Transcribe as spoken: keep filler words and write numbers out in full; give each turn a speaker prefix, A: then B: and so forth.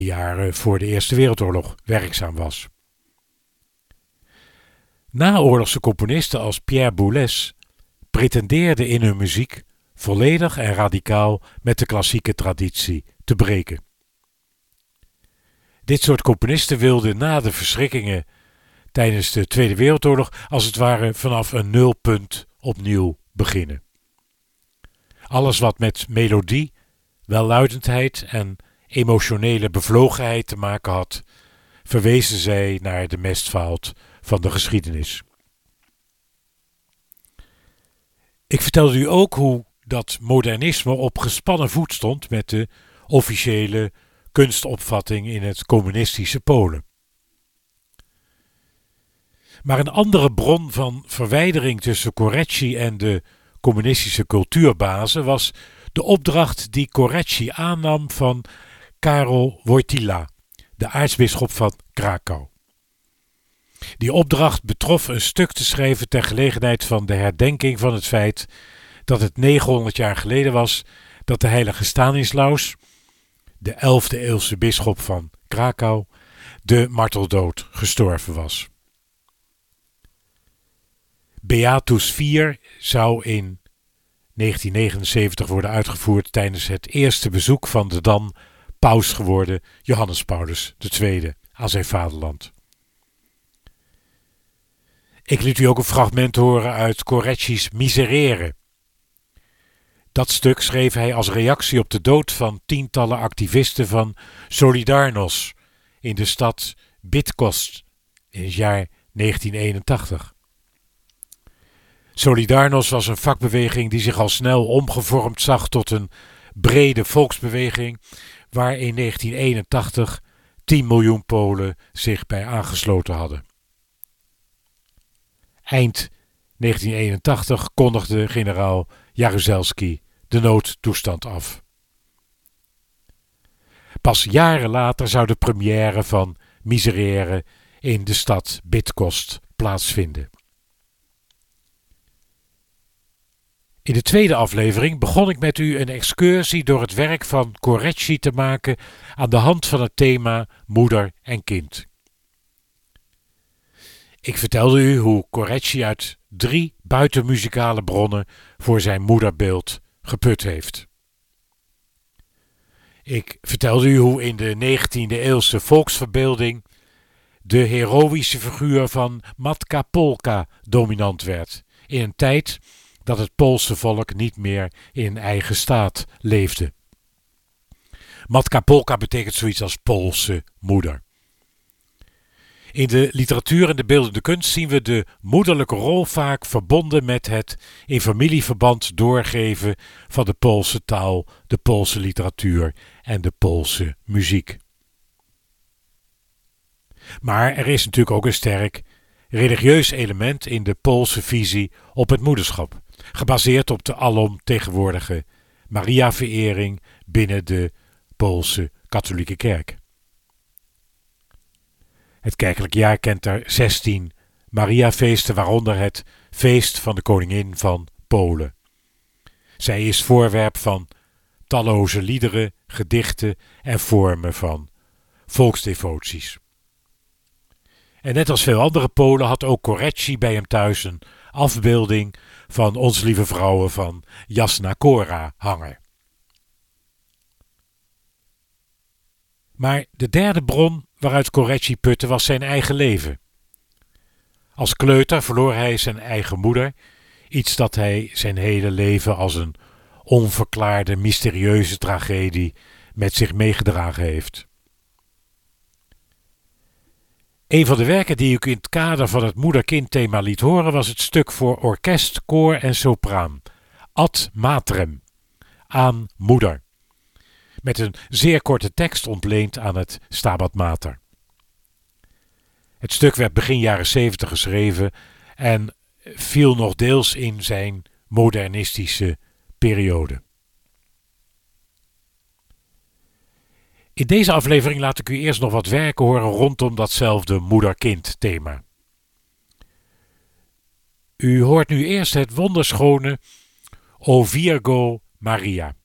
A: jaren voor de Eerste Wereldoorlog werkzaam was. Naoorlogse componisten als Pierre Boulez pretendeerden in hun muziek volledig en radicaal met de klassieke traditie te breken. Dit soort componisten wilden na de verschrikkingen tijdens de Tweede Wereldoorlog als het ware vanaf een nulpunt opnieuw beginnen. Alles wat met melodie, welluidendheid en emotionele bevlogenheid te maken had, verwezen zij naar de mestvaalt van de geschiedenis. Ik vertelde u ook hoe dat modernisme op gespannen voet stond met de officiële kunstopvatting in het communistische Polen. Maar een andere bron van verwijdering tussen Koreczi en de communistische cultuurbazen was de opdracht die Koreczi aannam van Karol Wojtyła, de aartsbisschop van Krakau. Die opdracht betrof een stuk te schrijven ter gelegenheid van de herdenking van het feit dat het negenhonderd jaar geleden was dat de heilige Stanislaus, de elfde eeuwse bisschop van Krakau, de marteldood gestorven was. Beatus vier zou in negentien negenenzeventig worden uitgevoerd tijdens het eerste bezoek van de dan paus geworden Johannes Paulus de Tweede aan zijn vaderland. Ik liet u ook een fragment horen uit Koreczi's Miserere. Dat stuk schreef hij als reactie op de dood van tientallen activisten van Solidarność in de stad Bydgoszcz in het jaar negentien eenentachtig. Solidarność was een vakbeweging die zich al snel omgevormd zag tot een brede volksbeweging waar in negentien eenentachtig tien miljoen Polen zich bij aangesloten hadden. Eind negentien eenentachtig kondigde generaal Jaruzelski de noodtoestand af. Pas jaren later zou de première van Miserere in de stad Bydgoszcz plaatsvinden. In de tweede aflevering begon ik met u een excursie door het werk van Koreczi te maken aan de hand van het thema moeder en kind. Ik vertelde u hoe Koreczi uit drie buitenmuzikale bronnen voor zijn moederbeeld geput heeft. Ik vertelde u hoe in de negentiende eeuwse volksverbeelding de heroïsche figuur van Matka Polka dominant werd, in een tijd dat het Poolse volk niet meer in eigen staat leefde. Matka Polka betekent zoiets als Poolse moeder. In de literatuur en de beeldende kunst zien we de moederlijke rol vaak verbonden met het in familieverband doorgeven van de Poolse taal, de Poolse literatuur en de Poolse muziek. Maar er is natuurlijk ook een sterk religieus element in de Poolse visie op het moederschap, gebaseerd op de alomtegenwoordige Maria-verering binnen de Poolse katholieke kerk. Het kerkelijk jaar kent er zestien Mariafeesten, waaronder het feest van de koningin van Polen. Zij is voorwerp van talloze liederen, gedichten en vormen van volksdevoties. En net als veel andere Polen had ook Koreczi bij hem thuis een afbeelding van Onze Lieve Vrouwe van Jasna Kora hangen. Maar de derde bron waaruit Koreczi putte was zijn eigen leven. Als kleuter verloor hij zijn eigen moeder, iets dat hij zijn hele leven als een onverklaarde, mysterieuze tragedie met zich meegedragen heeft. Een van de werken die ik in het kader van het moeder-kind-thema liet horen was het stuk voor orkest, koor en sopraan, Ad Matrem, aan moeder, met een zeer korte tekst ontleend aan het Stabat Mater. Het stuk werd begin jaren zeventig geschreven en viel nog deels in zijn modernistische periode. In deze aflevering laat ik u eerst nog wat werken horen rondom datzelfde moeder-kind thema. U hoort nu eerst het wonderschone O Virgo Maria.